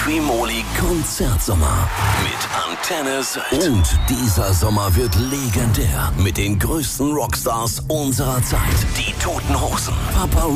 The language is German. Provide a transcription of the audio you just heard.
Streamoli Konzertsommer mit Antenne Sylt. Und dieser Sommer wird legendär mit den größten Rockstars unserer Zeit. Die Toten Hosen, Papa